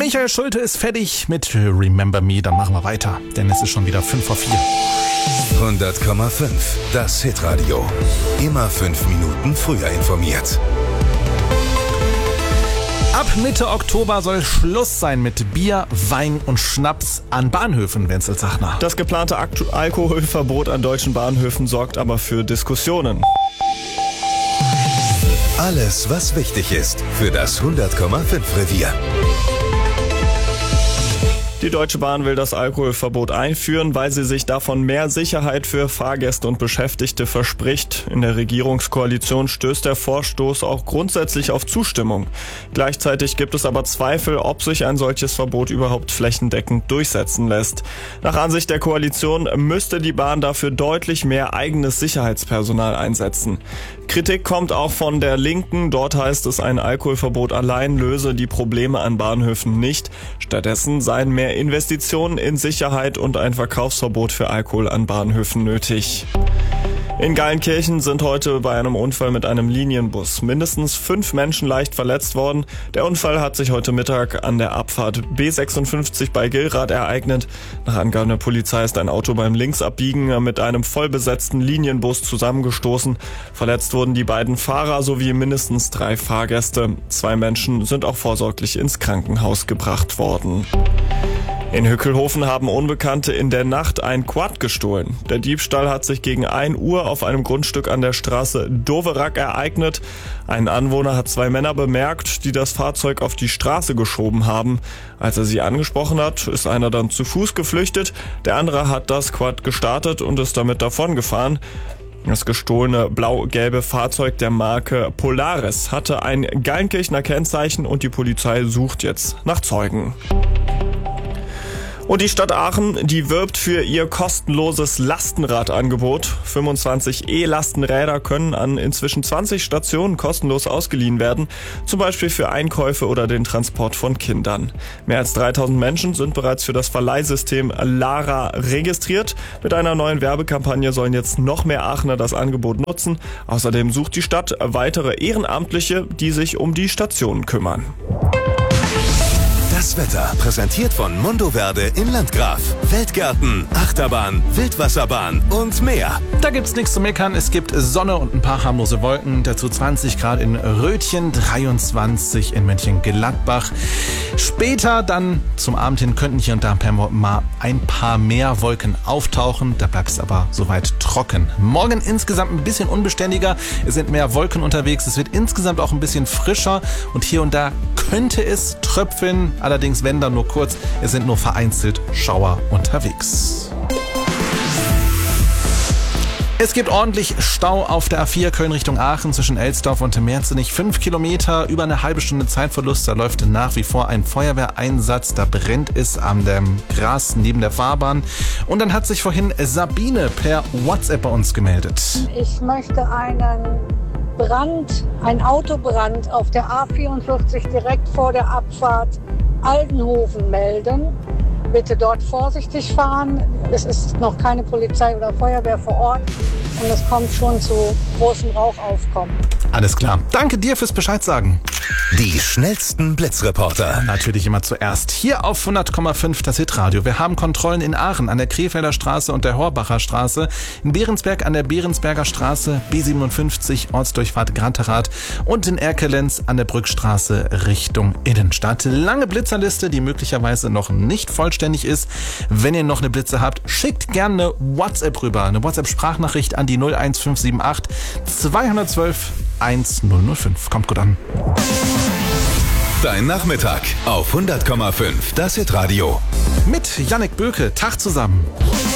Michael Schulte ist fertig mit Remember Me, dann machen wir weiter, denn es ist schon wieder 5:04. 100,5, das Hitradio. Immer 5 Minuten früher informiert. Ab Mitte Oktober soll Schluss sein mit Bier, Wein und Schnaps an Bahnhöfen, Wenzel Zachner. Das geplante Alkoholverbot an deutschen Bahnhöfen sorgt aber für Diskussionen. Alles, was wichtig ist für das 100,5 Revier. Die Deutsche Bahn will das Alkoholverbot einführen, weil sie sich davon mehr Sicherheit für Fahrgäste und Beschäftigte verspricht. In der Regierungskoalition stößt der Vorstoß auch grundsätzlich auf Zustimmung. Gleichzeitig gibt es aber Zweifel, ob sich ein solches Verbot überhaupt flächendeckend durchsetzen lässt. Nach Ansicht der Koalition müsste die Bahn dafür deutlich mehr eigenes Sicherheitspersonal einsetzen. Kritik kommt auch von der Linken. Dort heißt es, ein Alkoholverbot allein löse die Probleme an Bahnhöfen nicht. Stattdessen seien mehr Investitionen in Sicherheit und ein Verkaufsverbot für Alkohol an Bahnhöfen nötig. In Geilenkirchen sind heute bei einem Unfall mit einem Linienbus mindestens 5 Menschen leicht verletzt worden. Der Unfall hat sich heute Mittag an der Abfahrt B56 bei Gillrath ereignet. Nach Angaben der Polizei ist ein Auto beim Linksabbiegen mit einem vollbesetzten Linienbus zusammengestoßen. Verletzt wurden die beiden Fahrer sowie mindestens 3 Fahrgäste. 2 Menschen sind auch vorsorglich ins Krankenhaus gebracht worden. In Hückelhofen haben Unbekannte in der Nacht ein Quad gestohlen. Der Diebstahl hat sich gegen 1 Uhr auf einem Grundstück an der Straße Doverack ereignet. Ein Anwohner hat 2 Männer bemerkt, die das Fahrzeug auf die Straße geschoben haben. Als er sie angesprochen hat, ist einer dann zu Fuß geflüchtet. Der andere hat das Quad gestartet und ist damit davongefahren. Das gestohlene blau-gelbe Fahrzeug der Marke Polaris hatte ein Geilenkirchener Kennzeichen und die Polizei sucht jetzt nach Zeugen. Und die Stadt Aachen, die wirbt für ihr kostenloses Lastenradangebot. 25 E-Lastenräder können an inzwischen 20 Stationen kostenlos ausgeliehen werden, zum Beispiel für Einkäufe oder den Transport von Kindern. Mehr als 3000 Menschen sind bereits für das Verleihsystem Lara registriert. Mit einer neuen Werbekampagne sollen jetzt noch mehr Aachener das Angebot nutzen. Außerdem sucht die Stadt weitere Ehrenamtliche, die sich um die Stationen kümmern. Das Wetter präsentiert von Mundo Verde in Landgraf. Feldgärten, Achterbahn, Wildwasserbahn und mehr. Da gibt's nichts zu meckern. Es gibt Sonne und ein paar harmlose Wolken. Dazu 20 Grad in Rötchen, 23 in Mönchengladbach. Später dann zum Abend hin könnten hier und da mal ein paar mehr Wolken auftauchen. Da bleibt es aber soweit trocken. Morgen insgesamt ein bisschen unbeständiger. Es sind mehr Wolken unterwegs. Es wird insgesamt auch ein bisschen frischer. Und hier und da könnte es tröpfeln. Allerdings, wenn dann nur kurz. Es sind nur vereinzelt Schauer unterwegs. Es gibt ordentlich Stau auf der A4 Köln Richtung Aachen zwischen Elsdorf und Merzenich. 5 Kilometer, über eine halbe Stunde Zeitverlust. Da läuft nach wie vor ein Feuerwehreinsatz. Da brennt es am dem Gras neben der Fahrbahn. Und dann hat sich vorhin Sabine per WhatsApp bei uns gemeldet. Ich möchte einen Autobrand auf der A44 direkt vor der Abfahrt Aldenhoven melden. Bitte dort vorsichtig fahren. Es ist noch keine Polizei oder Feuerwehr vor Ort und es kommt schon zu großem Rauchaufkommen. Alles klar. Danke dir fürs Bescheid sagen. Die schnellsten Blitzreporter. Natürlich immer zuerst. Hier auf 100,5 das Hitradio. Wir haben Kontrollen in Aachen an der Krefelder Straße und der Horbacher Straße, in Behrensberg an der Behrensberger Straße, B57 Ortsdurchfahrt Granterath und in Erkelenz an der Brückstraße Richtung Innenstadt. Lange Blitzerliste, die möglicherweise noch nicht vollständig ist. Wenn ihr noch eine Blitze habt, schickt gerne eine WhatsApp rüber. Eine WhatsApp-Sprachnachricht an die 01578 212 1005. Kommt gut an. Dein Nachmittag auf 100,5 das Hitradio. Mit Jannik Böke. Tag zusammen.